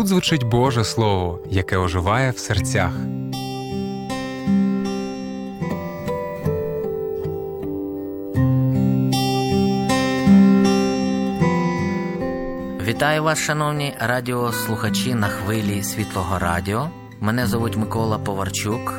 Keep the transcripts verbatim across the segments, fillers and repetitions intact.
Тут звучить Боже Слово, яке оживає в серцях. Вітаю вас, шановні радіослухачі на хвилі Світлого Радіо. Мене звуть Микола Поварчук,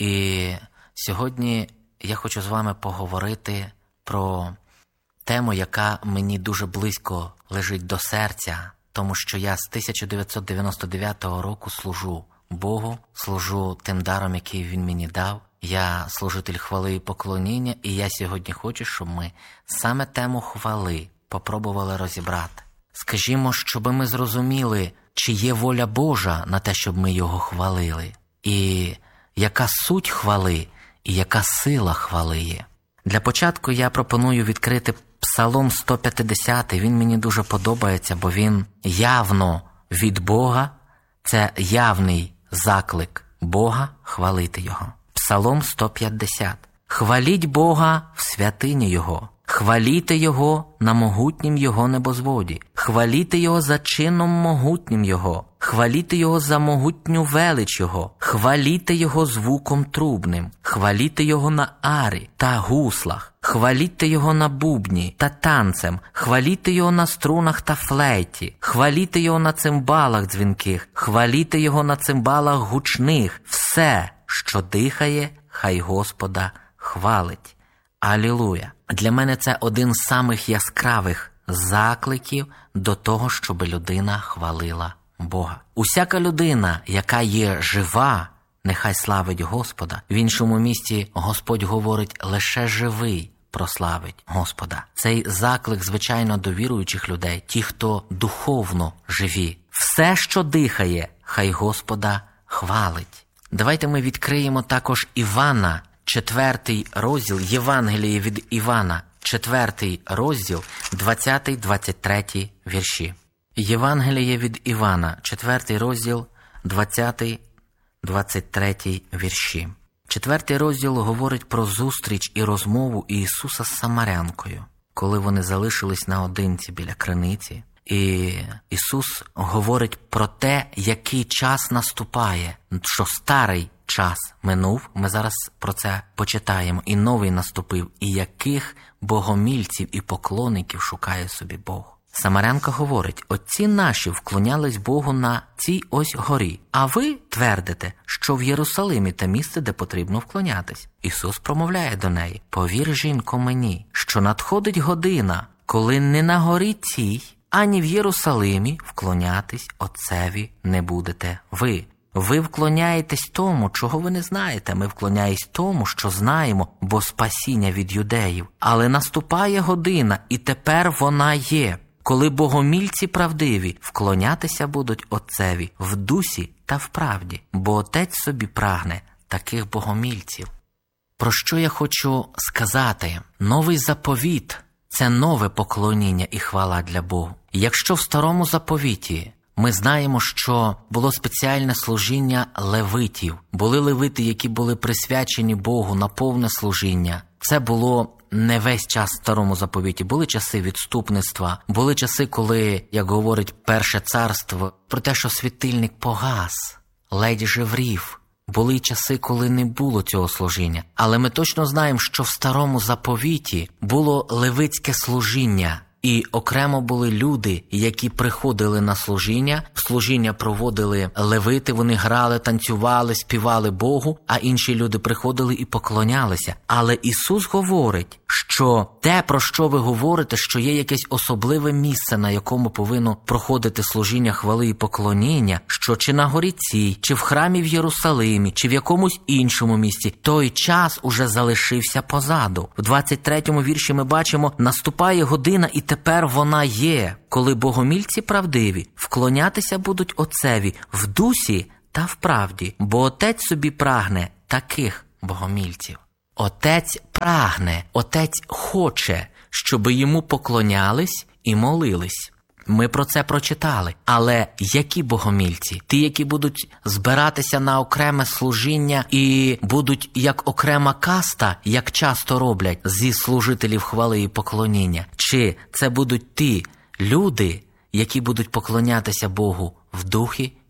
і сьогодні я хочу з вами поговорити про тему, яка мені дуже близько лежить до серця, тому що я з тисяча дев'ятсот дев'яносто дев'ятого року служу Богу, служу тим даром, який Він мені дав. Я служитель хвали і поклоніння, і я сьогодні хочу, щоб ми саме тему хвали попробували розібрати. Скажімо, щоб ми зрозуміли, чи є воля Божа на те, щоб ми Його хвалили, і яка суть хвали, і яка сила хвали є. Для початку я пропоную відкрити Псалом сто п'ятдесят, він мені дуже подобається, бо він явно від Бога, це явний заклик Бога хвалити Його. Псалом сто п'ятдесят. «Хваліть Бога в святині Його, хваліте Його на могутнім Його небозводі, хваліте Його за чином могутнім Його, хваліте Його за могутню велич Його, хваліте Його звуком трубним, хваліте Його на арі та гуслах, хваліте Його на бубні та танцем, хваліте Його на струнах та флейті, хваліте Його на цимбалах дзвінких, хваліте Його на цимбалах гучних, все, що дихає, хай Господа хвалить». Алілуя! Для мене це один з самих яскравих закликів до того, щоб людина хвалила Бога. Усяка людина, яка є жива, нехай славить Господа. В іншому місці Господь говорить, лише живий прославить Господа. Цей заклик, звичайно, до віруючих людей, ті, хто духовно живі. Все, що дихає, хай Господа хвалить. Давайте ми відкриємо також Івана, четвертий розділ, Євангеліє від Івана, четвертий розділ, двадцятий двадцять третій вірші. Євангеліє від Івана, четвертий розділ, двадцятий двадцять третій вірші. Четвертий розділ говорить про зустріч і розмову Ісуса з самарянкою, коли вони залишились наодинці біля криниці. І Ісус говорить про те, який час наступає, що старий час минув, ми зараз про це почитаємо, і новий наступив, і яких богомільців і поклонників шукає собі Бог. Самарянка говорить, отці наші вклонялись Богу на цій ось горі, а ви твердите, що в Єрусалимі те місце, де потрібно вклонятись. Ісус промовляє до неї, повір, жінко, мені, що надходить година, коли не на горі цій, ані в Єрусалимі вклонятись Отцеві не будете ви. Ви вклоняєтесь тому, чого ви не знаєте. Ми вклоняємось тому, що знаємо, бо спасіння від юдеїв. Але наступає година, і тепер вона є, коли богомільці правдиві вклонятися будуть Отцеві в дусі та в правді, бо Отець собі прагне таких богомільців. Про що я хочу сказати? Новий заповіт – це нове поклоніння і хвала для Бога. Якщо в старому заповіті ми знаємо, що було спеціальне служіння левитів. Були левити, які були присвячені Богу на повне служіння. Це було не весь час в старому заповіті. Були часи відступництва, були часи, коли, як говорить Перше царство, про те, що світильник погас, ледь жеврів. Були й часи, коли не було цього служіння. Але ми точно знаємо, що в старому заповіті було левицьке служіння. І окремо були люди, які приходили на служіння, служіння проводили левити, вони грали, танцювали, співали Богу, а інші люди приходили і поклонялися. Але Ісус говорить, що те, про що ви говорите, що є якесь особливе місце, на якому повинно проходити служіння хвали і поклоніння, що чи на горі цій, чи в храмі в Єрусалимі, чи в якомусь іншому місці, той час уже залишився позаду. В двадцять третьому вірші ми бачимо, наступає година, і тепер вона є, коли богомільці правдиві вклонятися будуть Отцеві в дусі та в правді, бо Отець собі прагне таких богомільців. Отець прагне, Отець хоче, щоб йому поклонялись і молились. Ми про це прочитали. Але які богомільці? Ті, які будуть збиратися на окреме служіння і будуть як окрема каста, як часто роблять зі служителів хвали і поклоніння? Чи це будуть ті люди, які будуть поклонятися Богу в духі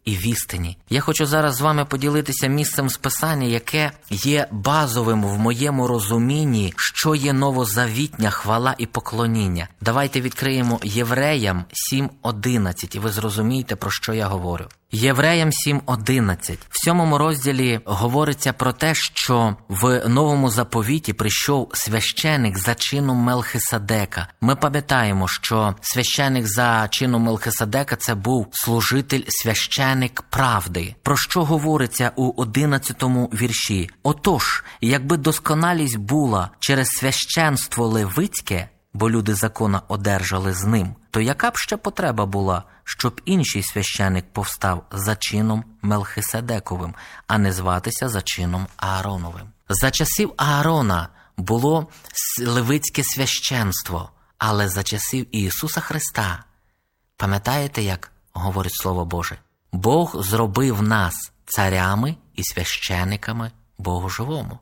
і в істині. Я хочу зараз з вами поділитися місцем з Писання, яке є базовим в моєму розумінні, що є новозавітня хвала і поклоніння. Давайте відкриємо Євреям сім одинадцять, і ви зрозумієте, про що я говорю. Євреям сім одинадцять. В сьомому розділі говориться про те, що в новому заповіті прийшов священик за чином Мелхиседека. Ми пам'ятаємо, що священик за чином Мелхиседека – це був служитель, священик правди. Про що говориться у одинадцятому вірші? Отож, якби досконалість була через священство левицьке, бо люди закона одержали з ним, то яка б ще потреба була, щоб інший священик повстав за чином Мелхиседековим, а не зватися за чином Аароновим? За часів Аарона було левицьке священство, але за часів Ісуса Христа, пам'ятаєте, як говорить Слово Боже? Бог зробив нас царями і священиками Богу живому.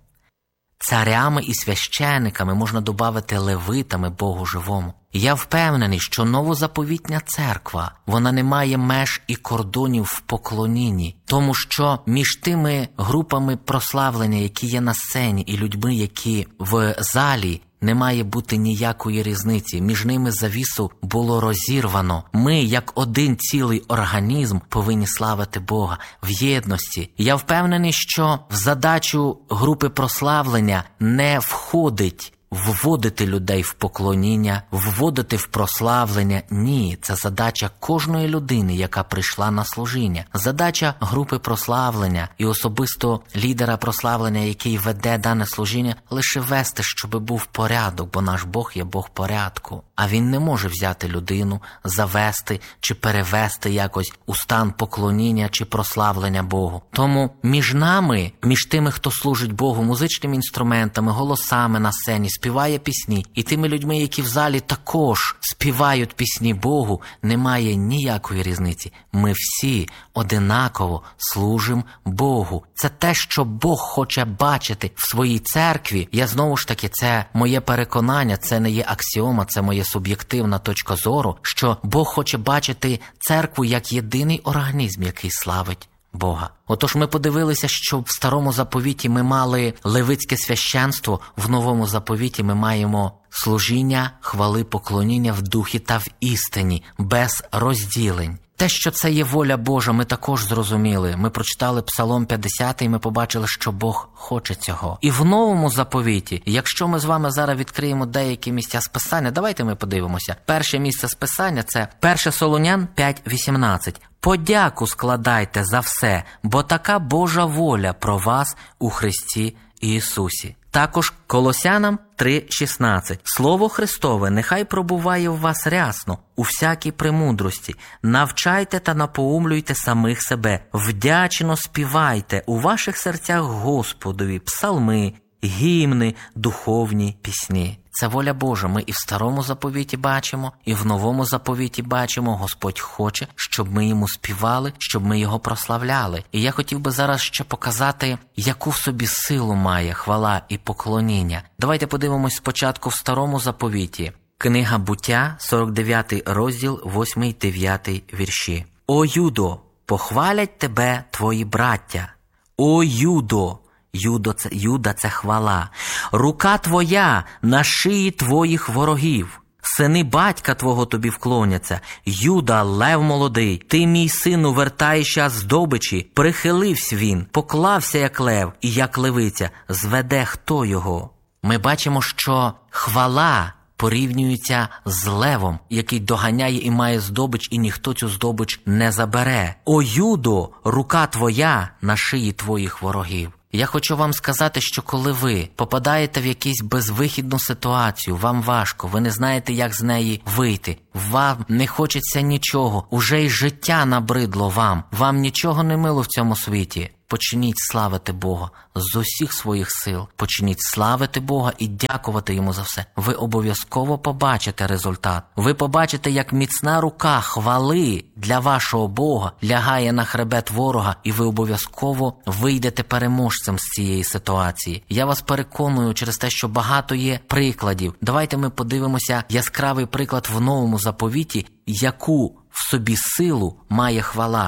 Царями і священиками, можна додати левитами Богу живому. Я впевнений, що новозаповітня церква, вона не має меж і кордонів в поклонінні, тому що між тими групами прославлення, які є на сцені, і людьми, які в залі, не має бути ніякої різниці. Між ними завісу було розірвано. Ми, як один цілий організм, повинні славити Бога в єдності. Я впевнений, що в задачу групи прославлення не входить вводити людей в поклоніння, вводити в прославлення. Ні, це задача кожної людини, яка прийшла на служіння. Задача групи прославлення і особисто лідера прославлення, який веде дане служіння, лише вести, щоб був порядок, бо наш Бог є Бог порядку. А він не може взяти людину, завести чи перевести якось у стан поклоніння чи прославлення Богу. Тому між нами, між тими, хто служить Богу музичними інструментами, голосами на сцені, співає пісні, і тими людьми, які в залі також співають пісні Богу, немає ніякої різниці. Ми всі одинаково служимо Богу. Це те, що Бог хоче бачити в своїй церкві. Я знову ж таки, це моє переконання, це не є аксіома, це моя суб'єктивна точка зору, що Бог хоче бачити церкву як єдиний організм, який славить Бога. Отож ми подивилися, що в старому заповіті ми мали левицьке священство, в новому заповіті ми маємо служіння, хвали, поклоніння в духі та в істині, без розділень. Те, що це є воля Божа, ми також зрозуміли. Ми прочитали Псалом п'ятдесятий, і ми побачили, що Бог хоче цього. І в новому заповіті, якщо ми з вами зараз відкриємо деякі місця з Писання, давайте ми подивимося. Перше місце з Писання – це перше Солонян п'ять вісімнадцять. «Подяку складайте за все, бо така Божа воля про вас у Христі Ісусі». Також Колосянам три шістнадцять. «Слово Христове нехай пробуває в вас рясно, у всякій премудрості. Навчайте та напоумлюйте самих себе. Вдячно співайте у ваших серцях Господові псалми, гімни, духовні пісні». Це воля Божа. Ми і в старому заповіті бачимо, і в новому заповіті бачимо. Господь хоче, щоб ми йому співали, щоб ми його прославляли. І я хотів би зараз ще показати, яку в собі силу має хвала і поклоніння. Давайте подивимось спочатку в старому заповіті. Книга Буття, сорок дев'ятий розділ, восьмий дев'ятий вірші. «О, Юдо, похвалять тебе твої браття! О, Юдо!» Юдо це, Юда – це хвала. «Рука твоя на шиї твоїх ворогів. Сини батька твого тобі вклоняться. Юда, лев молодий, ти, мій сину, вертаєшся з здобичі. Прихилився він, поклався, як лев, і як левиця. Зведе хто його?» Ми бачимо, що хвала порівнюється з левом, який доганяє і має здобич, і ніхто цю здобич не забере. «О, Юдо, рука твоя на шиї твоїх ворогів». Я хочу вам сказати, що коли ви попадаєте в якусь безвихідну ситуацію, вам важко, ви не знаєте, як з неї вийти, вам не хочеться нічого, уже й життя набридло вам, вам нічого не мило в цьому світі. Почніть славити Бога з усіх своїх сил. Почніть славити Бога і дякувати Йому за все. Ви обов'язково побачите результат. Ви побачите, як міцна рука хвали для вашого Бога лягає на хребет ворога, і ви обов'язково вийдете переможцем з цієї ситуації. Я вас переконую через те, що багато є прикладів. Давайте ми подивимося яскравий приклад в новому заповіті, яку в собі силу має хвала.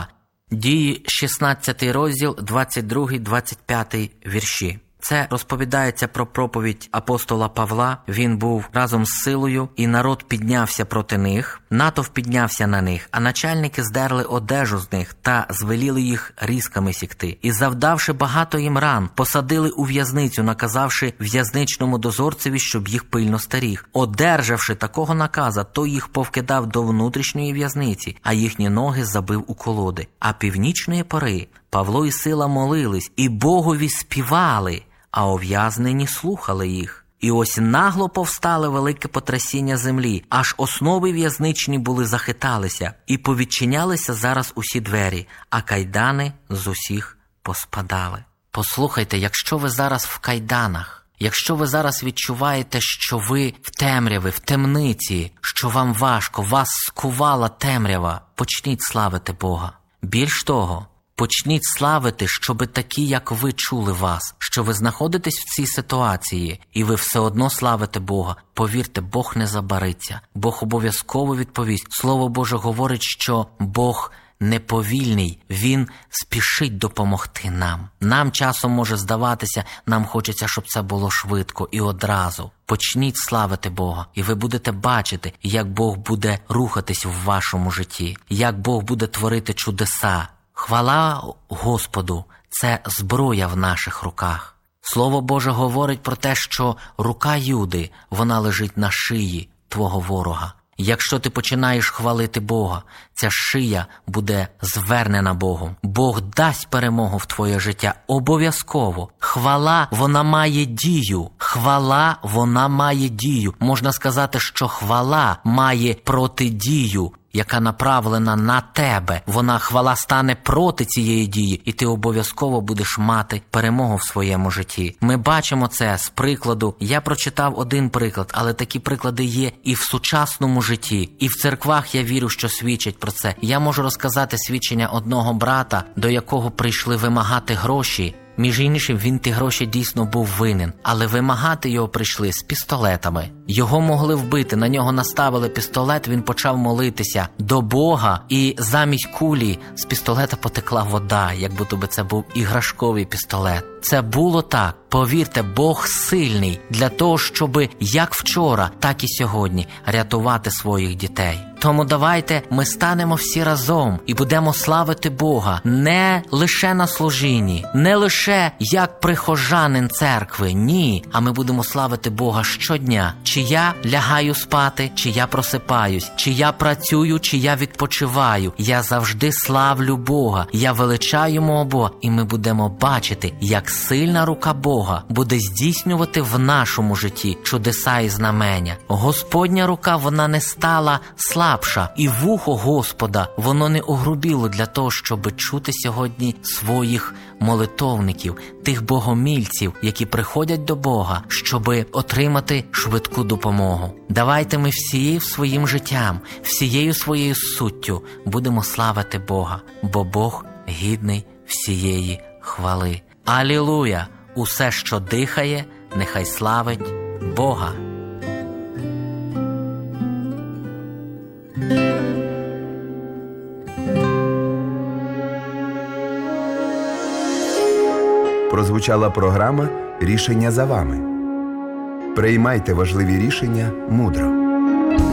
Дії, шістнадцятий розділ, двадцять другий двадцять п'ятий вірші. Це розповідається про проповідь апостола Павла. Він був разом з силою, і народ піднявся проти них. Натовп піднявся на них, а начальники здерли одежу з них та звеліли їх різками сікти. І, завдавши багато їм ран, посадили у в'язницю, наказавши в'язничному дозорцеві, щоб їх пильно стеріг. Одержавши такого наказа, той їх повкидав до внутрішньої в'язниці, а їхні ноги забив у колоди. А північної пори Павло і Сила молились, і Богові співали, а ув'язнені слухали їх. І ось нагло повстали велике потрясіння землі, аж основи в'язничні були захиталися, і повідчинялися зараз усі двері, а кайдани з усіх поспадали. Послухайте, якщо ви зараз в кайданах, якщо ви зараз відчуваєте, що ви в темряві, в темниці, що вам важко, вас скувала темрява, почніть славити Бога. Більш того, почніть славити, щоби такі, як ви, чули вас, що ви знаходитесь в цій ситуації, і ви все одно славите Бога. Повірте, Бог не забариться. Бог обов'язково відповість. Слово Боже говорить, що Бог неповільний, Він спішить допомогти нам. Нам часом може здаватися, нам хочеться, щоб це було швидко і одразу. Почніть славити Бога, і ви будете бачити, як Бог буде рухатись в вашому житті, як Бог буде творити чудеса. Хвала Господу – це зброя в наших руках. Слово Боже говорить про те, що рука Юди, вона лежить на шиї твого ворога. Якщо ти починаєш хвалити Бога, ця шия буде звернена Богом. Бог дасть перемогу в твоє життя обов'язково. Хвала, вона має дію. Хвала, вона має дію. Можна сказати, що хвала має протидію, яка направлена на тебе. Вона, хвала, стане проти цієї дії, і ти обов'язково будеш мати перемогу в своєму житті. Ми бачимо це з прикладу. Я прочитав один приклад, але такі приклади є і в сучасному житті. І в церквах, я вірю, що свідчать про це. Я можу розказати свідчення одного брата, до якого прийшли вимагати гроші. Між іншим, він ті гроші дійсно був винен, але вимагати його прийшли з пістолетами. Його могли вбити, на нього наставили пістолет, він почав молитися до Бога, і замість кулі з пістолета потекла вода, як будто би це був іграшковий пістолет. Це було так. Повірте, Бог сильний для того, щоби як вчора, так і сьогодні рятувати своїх дітей. Тому давайте ми станемо всі разом і будемо славити Бога не лише на служінні, не лише як прихожанин церкви, ні, а ми будемо славити Бога щодня. Чи я лягаю спати, чи я просипаюсь, чи я працюю, чи я відпочиваю. Я завжди славлю Бога, я величаю мого Бога, і ми будемо бачити, як сильна рука Бога буде здійснювати в нашому житті чудеса і знамення. Господня рука, вона не стала слабша, і вухо Господа, воно не огрубіло для того, щоб чути сьогодні своїх молитовників, тих богомільців, які приходять до Бога, щоб отримати швидку допомогу. Давайте ми всією своїм життям, всією своєю суттю будемо славити Бога, бо Бог гідний всієї хвали. Алілуя! Усе, що дихає, нехай славить Бога. Прозвучала програма «Рішення за вами». Приймайте важливі рішення мудро.